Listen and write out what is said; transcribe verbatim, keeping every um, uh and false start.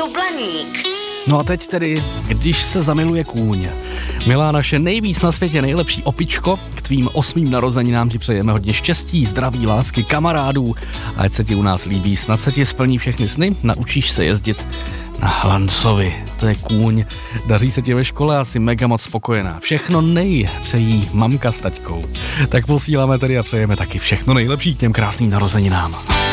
Blaník. No a teď tedy, když se zamiluje kůň. Milá naše nejvíc na světě nejlepší opičko, k tvým osmým narozeninám ti přejeme hodně štěstí, zdraví, lásky, kamarádů. A ať se ti u nás líbí, snad se ti splní všechny sny, naučíš se jezdit na Lancovi. To je kůň, daří se ti ve škole a jsi mega moc spokojená. Všechno nej přejí mamka s taťkou. Tak posíláme tedy a přejeme taky všechno nejlepší k těm krásným narozeninám.